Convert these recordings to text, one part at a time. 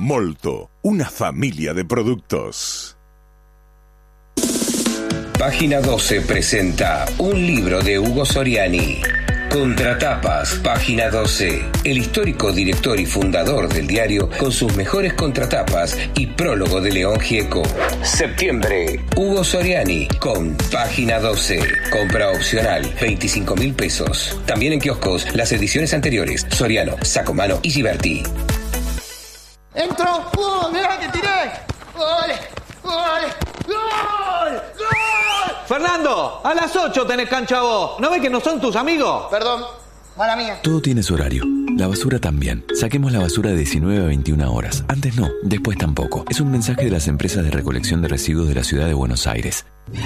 Molto, una familia de productos. Página 12 presenta un libro de Hugo Soriani. Contratapas, Página 12. El histórico director y fundador del diario con sus mejores contratapas y prólogo de León Gieco. Septiembre, Hugo Soriani con Página 12. Compra opcional, 25.000 pesos. También en kioscos las ediciones anteriores. Soriano, Sacomano y Giberti. ¡Entro! ¡Mirá que tiré! ¡Gol! ¡Gol! ¡Gol! ¡Gol! Fernando, a las 8 tenés cancha vos. ¿No ves que no son tus amigos? Perdón, mala mía. Todo tiene su horario. La basura también. Saquemos la basura de 19 a 21 horas. Antes no, después tampoco. Es un mensaje de las empresas de recolección de residuos de la ciudad de Buenos Aires.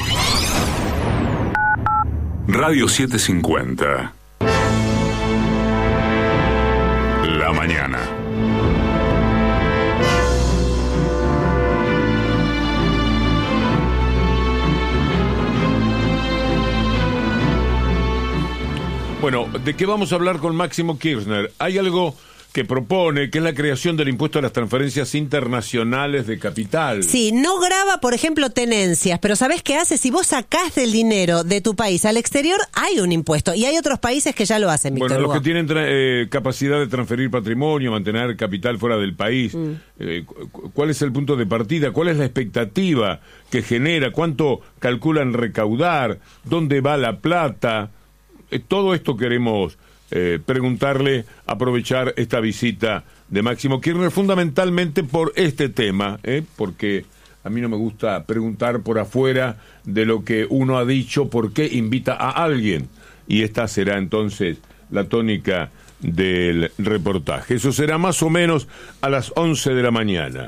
Radio 750. La mañana. Bueno, ¿de qué vamos a hablar con Máximo Kirchner? Hay algo que propone, que es la creación del impuesto a las transferencias internacionales de capital. Sí, no grava, por ejemplo, tenencias, pero ¿sabés qué hace? Si vos sacás del dinero de tu país al exterior, hay un impuesto, y hay otros países que ya lo hacen, Víctor Bueno, Hugo. los que tienen capacidad de transferir patrimonio, mantener capital fuera del país, ¿cuál es el punto de partida? ¿Cuál es la expectativa que genera? ¿Cuánto calculan recaudar? ¿Dónde va la plata? Todo esto queremos preguntarle, aprovechar esta visita de Máximo Kirchner, fundamentalmente por este tema, porque a mí no me gusta preguntar por afuera de lo que uno ha dicho, por qué invita a alguien, y esta será entonces la tónica del reportaje. Eso será más o menos a las 11 de la mañana.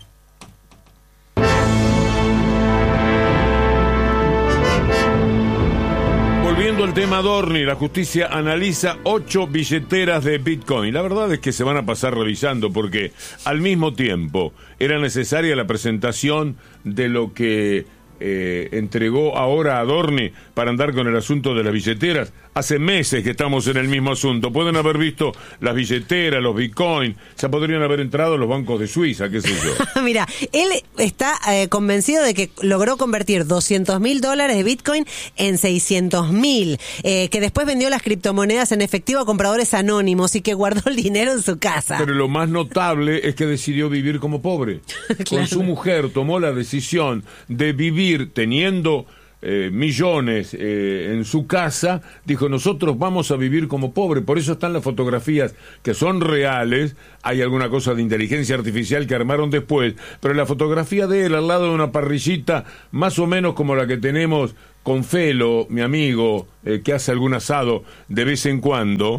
Volviendo al tema Adorni, la justicia analiza 8 billeteras de Bitcoin. La verdad es que se van a pasar revisando porque al mismo tiempo era necesaria la presentación de lo que entregó ahora Adorni para andar con el asunto de las billeteras. Hace meses que estamos en el mismo asunto. Pueden haber visto las billeteras, los Bitcoin, ya podrían haber entrado los bancos de Suiza, qué sé yo. Mira, él está convencido de que logró convertir $200.000 de Bitcoin en 600.000, que después vendió las criptomonedas en efectivo a compradores anónimos y que guardó el dinero en su casa. Pero lo más notable es que decidió vivir como pobre. Claro. Con su mujer tomó la decisión de vivir teniendo millones en su casa. Dijo, nosotros vamos a vivir como pobres. Por eso están las fotografías que son reales. Hay alguna cosa de inteligencia artificial que armaron después, pero la fotografía de él al lado de una parrillita más o menos como la que tenemos con Felo, mi amigo, que hace algún asado de vez en cuando,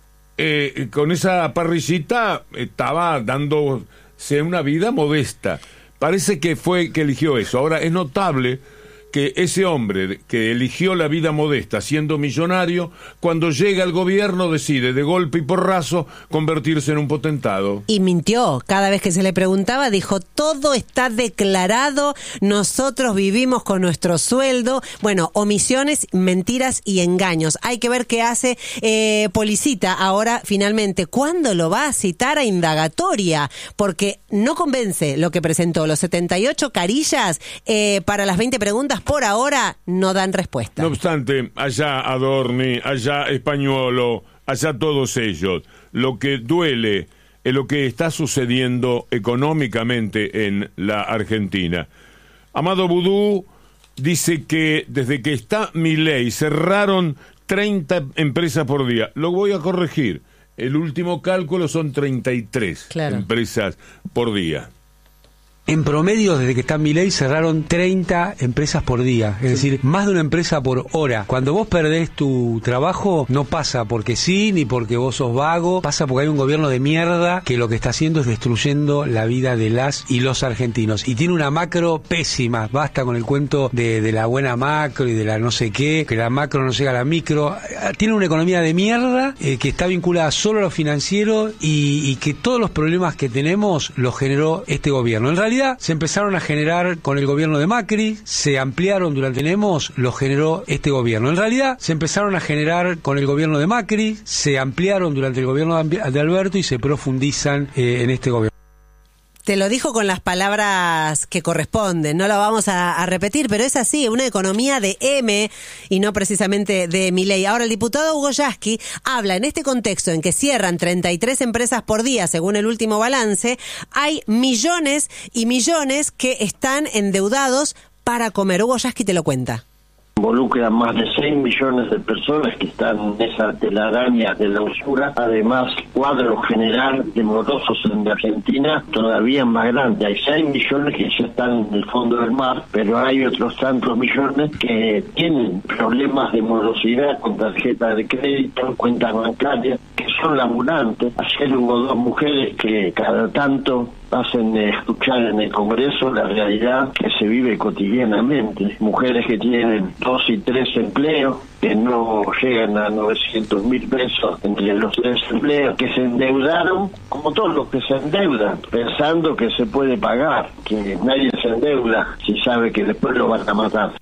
con esa parrillita estaba dándose una vida modesta. Parece que fue que eligió eso. Ahora, es notable que ese hombre que eligió la vida modesta siendo millonario, cuando llega al gobierno decide de golpe y porrazo convertirse en un potentado. Y mintió. Cada vez que se le preguntaba dijo, todo está declarado, nosotros vivimos con nuestro sueldo. Bueno, omisiones, mentiras y engaños. Hay que ver qué hace Policita ahora finalmente. ¿Cuándo lo va a citar a indagatoria? Porque no convence lo que presentó. Los 78 carillas para las 20 preguntas por ahora no dan respuesta. No obstante, allá Adorni, allá Españolo, allá todos ellos, lo que duele es lo que está sucediendo económicamente en la Argentina. Amado Vudú dice que desde que está Milei cerraron 30 empresas por día. Lo voy a corregir. El último cálculo son 33 empresas por día. En promedio, desde que está Milei, cerraron 30 empresas por día. Es decir, más de una empresa por hora. Cuando vos perdés tu trabajo, no pasa porque sí, ni porque vos sos vago. Pasa porque hay un gobierno de mierda que lo que está haciendo es destruyendo la vida de las y los argentinos. Y tiene una macro pésima. Basta con el cuento de la buena macro y de la no sé qué, que la macro no llega a la micro. Tiene una economía de mierda que está vinculada solo a lo financiero y que todos los problemas que tenemos los generó este gobierno. En realidad, se empezaron a generar con el gobierno de Macri, se ampliaron durante Tenemos, lo generó este gobierno. En realidad, se empezaron a generar con el gobierno de Macri, se ampliaron durante el gobierno de Alberto y se profundizan en este gobierno. te lo dijo con las palabras que corresponden, no lo vamos a repetir, pero es así, una economía de M y no precisamente de Milei. Ahora, el diputado Hugo Yasky habla en este contexto en que cierran 33 empresas por día, según el último balance, hay millones y millones que están endeudados para comer. Hugo Yasky te lo cuenta. Involucra más de 6 millones de personas que están en esa telaraña de la usura. Además, cuadro general de morosos en Argentina todavía más grande. Hay 6 millones que ya están en el fondo del mar, pero hay otros tantos millones que tienen problemas de morosidad con tarjeta de crédito, cuentas bancarias, que son laburantes. Ayer hubo 2 mujeres que cada tanto hacen escuchar en el Congreso la realidad que se vive cotidianamente. Mujeres que tienen 2 y 3 empleos, que no llegan a 900.000 pesos entre los 3 empleos, que se endeudaron, como todos los que se endeudan, pensando que se puede pagar, que nadie se endeuda si sabe que después lo van a matar.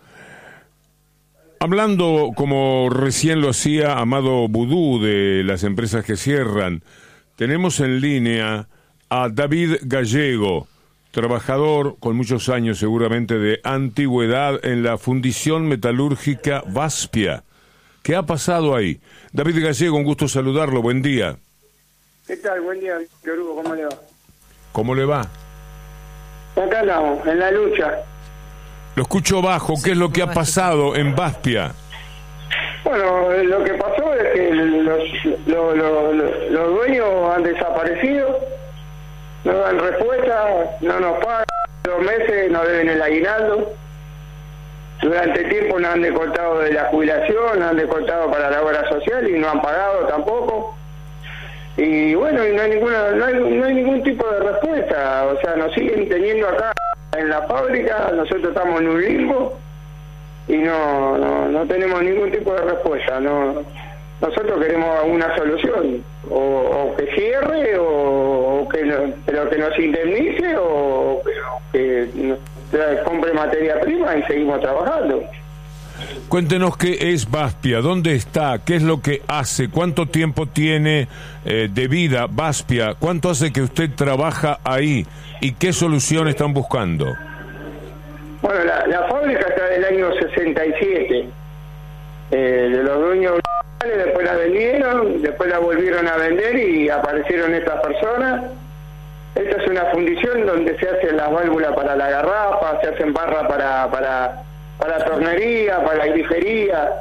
Hablando, como recién lo hacía Amado Vudú, de las empresas que cierran, tenemos en línea a David Gallego, trabajador con muchos años seguramente de antigüedad en la Fundición Metalúrgica Baspia. ¿Qué ha pasado ahí? David Gallego, un gusto saludarlo, buen día. ¿Qué tal? Buen día, Víctor Hugo, ¿cómo le va? ¿Cómo le va? Acá andamos, en la lucha. Lo escucho bajo, ¿qué es lo que ha pasado en Baspia? Bueno, lo que pasó es que los dueños han desaparecido, no dan respuesta, no nos pagan, 2 meses nos deben el aguinaldo, durante tiempo nos han descontado de la jubilación, nos han descontado para la obra social y no han pagado tampoco. Y bueno, y no hay ningún tipo de respuesta, o sea, nos siguen teniendo acá en la fábrica, nosotros estamos en un limbo y no tenemos ningún tipo de respuesta. Nosotros queremos una solución, o que cierre, pero que nos indemnice, o que compre materia prima y seguimos trabajando. Cuéntenos qué es Baspia, dónde está, qué es lo que hace, cuánto tiempo tiene de vida Baspia, cuánto hace que usted trabaja ahí y qué solución están buscando. Bueno, la fábrica está del año 67, de los dueños, después la vendieron, después la volvieron a vender y aparecieron estas personas. Esta es una fundición donde se hacen las válvulas para la garrafa, se hacen barra para tornería, para la grifería.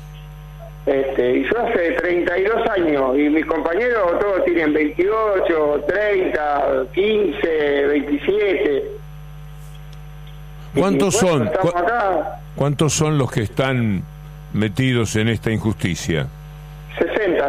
Y yo hace 32 años y mis compañeros todos tienen 28, 30, 15, 27. ¿Cuántos son? Estamos acá. ¿Cuántos son los que están metidos en esta injusticia?